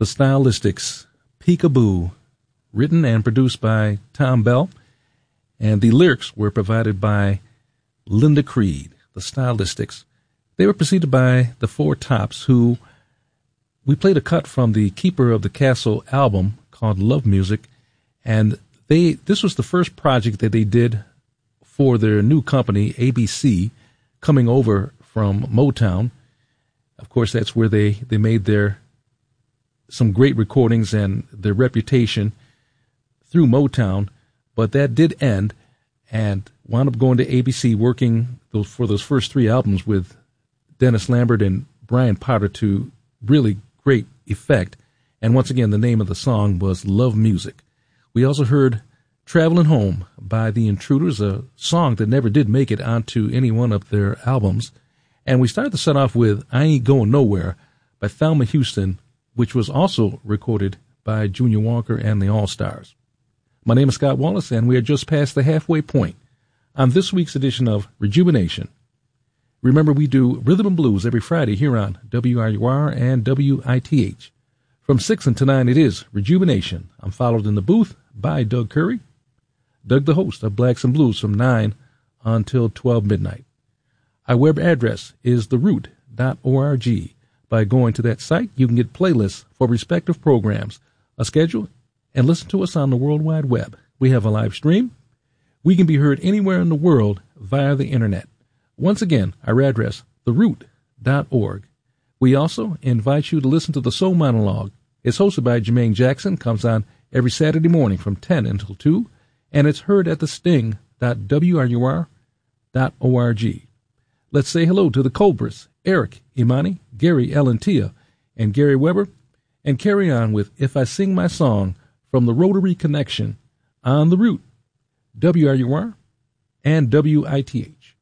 The Stylistics, Peekaboo, written and produced by Tom Bell, and the lyrics were provided by Linda Creed. The Stylistics. They were preceded by the Four Tops, who we played a cut from the Keeper of the Castle album called Love Music, and this was the first project that they did for their new company, ABC, coming over from Motown. Of course, that's where they made some great recordings and their reputation through Motown, but that did end and wound up going to ABC, working for those first three albums with Dennis Lambert and Brian Potter to really great effect. And once again, the name of the song was Love Music. We also heard Traveling Home by The Intruders, a song that never did make it onto any one of their albums. And we started the set off with I Ain't Going Nowhere by Thelma Houston, which was also recorded by Junior Walker and the All-Stars. My name is Scott Wallace, and we are just past the halfway point on this week's edition of Rejuvenation. Remember, we do Rhythm and Blues every Friday here on WRUR and WITH. From 6 until 9, it is Rejuvenation. I'm followed in the booth by Doug Curry. Doug, the host of Blacks and Blues, from 9 until 12 midnight. Our web address is theroot.org. By going to that site, you can get playlists for respective programs, a schedule, and listen to us on the World Wide Web. We have a live stream. We can be heard anywhere in the world via the Internet. Once again, our address, theroot.org. We also invite you to listen to the Soul Monologue. It's hosted by Jermaine Jackson, comes on every Saturday morning from 10 until 2, and it's heard at thesting.wrur.org. Let's say hello to the Cobras, Eric, Imani, Gary, Ellen, Tia, and Gary Weber, and carry on with If I Sing My Song from the Rotary Connection on The Root, WRUR, and WITH.